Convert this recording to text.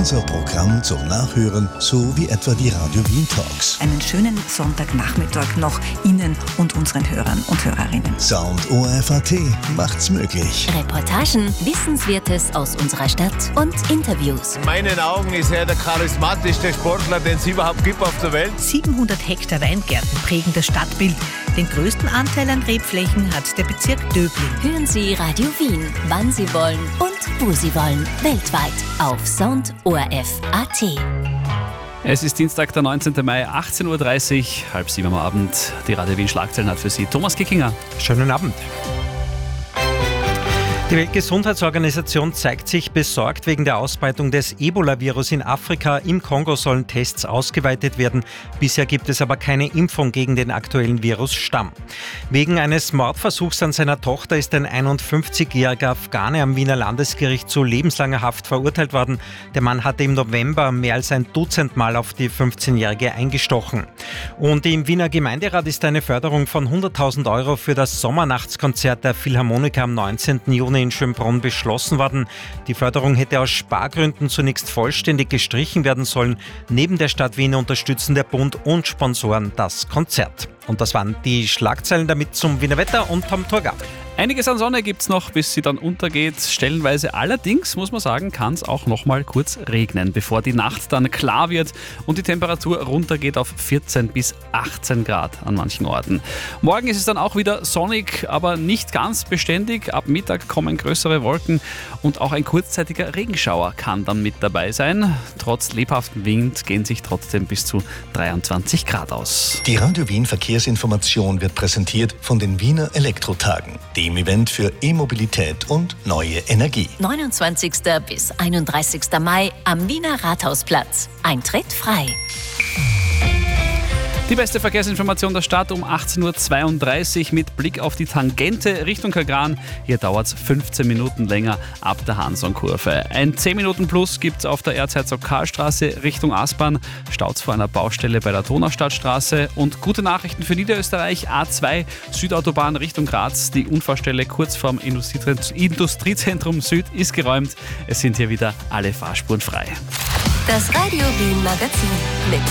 unser Programm zum Nachhören, so wie etwa die Radio Wien Talks. Einen schönen Sonntagnachmittag noch Ihnen und unseren Hörern und Hörerinnen. Sound ORF.at macht's möglich. Reportagen, Wissenswertes aus unserer Stadt und Interviews. In meinen Augen ist er der charismatischste Sportler, den es überhaupt gibt auf der Welt. 700 Hektar Weingärten prägen das Stadtbild. Den größten Anteil an Rebflächen hat der Bezirk Döbling. Hören Sie Radio Wien, wann Sie wollen und wo Sie wollen. Weltweit auf Sound ORF.at. Es ist Dienstag, der 19. Mai, 18.30 Uhr, 6:30 am Abend. Die Radio Wien Schlagzeilen hat für Sie Thomas Kickinger. Schönen Abend. Die Weltgesundheitsorganisation zeigt sich besorgt wegen der Ausbreitung des Ebola-Virus in Afrika. Im Kongo sollen Tests ausgeweitet werden. Bisher gibt es aber keine Impfung gegen den aktuellen Virusstamm. Wegen eines Mordversuchs an seiner Tochter ist ein 51-jähriger Afghane am Wiener Landesgericht zu lebenslanger Haft verurteilt worden. Der Mann hatte im November mehr als ein Dutzend Mal auf die 15-Jährige eingestochen. Und im Wiener Gemeinderat ist eine Förderung von 100.000 Euro für das Sommernachtskonzert der Philharmoniker am 19. Juni in Schönbrunn beschlossen worden. Die Förderung hätte aus Spargründen zunächst vollständig gestrichen werden sollen. Neben der Stadt Wien unterstützen der Bund und Sponsoren das Konzert. Und das waren die Schlagzeilen damit zum Wiener Wetter und Tom Turga. Einiges an Sonne gibt es noch, bis sie dann untergeht. Stellenweise allerdings, muss man sagen, kann es auch noch mal kurz regnen, bevor die Nacht dann klar wird und die Temperatur runtergeht auf 14 bis 18 Grad an manchen Orten. Morgen ist es dann auch wieder sonnig, aber nicht ganz beständig. Ab Mittag kommen größere Wolken und auch ein kurzzeitiger Regenschauer kann dann mit dabei sein. Trotz lebhaftem Wind gehen sich trotzdem bis zu 23 Grad aus. Die Radio Wien Verkehrsinformation wird präsentiert von den Wiener Elektrotagen, dem Event für E-Mobilität und neue Energie. 29. bis 31. Mai am Wiener Rathausplatz. Eintritt frei. Die beste Verkehrsinformation der Stadt um 18.32 Uhr mit Blick auf die Tangente Richtung Kagran. Hier dauert es 15 Minuten länger ab der Hanson-Kurve. Ein 10 Minuten Plus gibt es auf der Erzherzog-Karl-Straße Richtung Aspern. Staus vor einer Baustelle bei der Donaustadtstraße. Und gute Nachrichten für Niederösterreich. A2 Südautobahn Richtung Graz. Die Unfallstelle kurz vorm Industriezentrum Süd ist geräumt. Es sind hier wieder alle Fahrspuren frei. Das Radio Wien Magazin mit